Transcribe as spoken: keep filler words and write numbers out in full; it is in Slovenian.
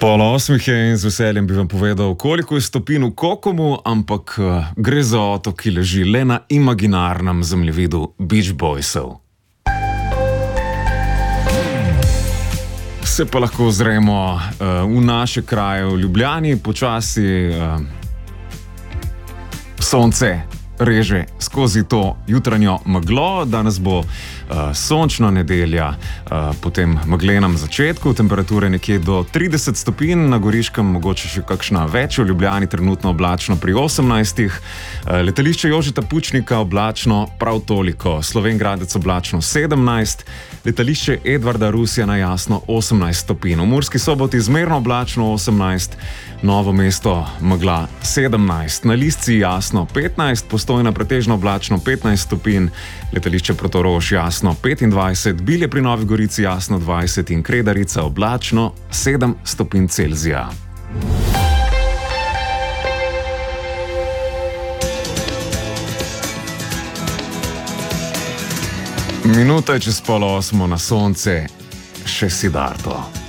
Pol osmih je in z veseljem bi vam povedal, koliko je stopinj v Kokomu, ampak uh, gre za otok, ki leži le na imaginarnem zemljevidu Beach Boysov. Se pa lahko ozremo uh, v naše kraje v Ljubljani, počasi uh, sonce reže skozi to jutranjo meglo. Danes bo uh, sončna nedelja, uh, potem meglenem začetku, temperature nekje do trideset stopinj, na Goriškem mogoče še kakšna več, v Ljubljani trenutno oblačno pri osemnajstih, uh, letališče Jožeta Pučnika oblačno prav toliko, Slovenj Gradec oblačno sedemnajst, letališče Edvarda Rusjana jasno osemnajst stopinj, v Murski Soboti zmerno oblačno osemnajst, Novo mesto megla sedemnajst, na Listci jasno petnajst, Postojna pretežno oblačno petnajst stopinj, letališče Portorož jasno petindvajset, Bilje pri Novi Gorici jasno dvajset in Kredarica oblačno sedem stopinj Celzija. Minuta je čez pol osmo, na sonce še Sidarto.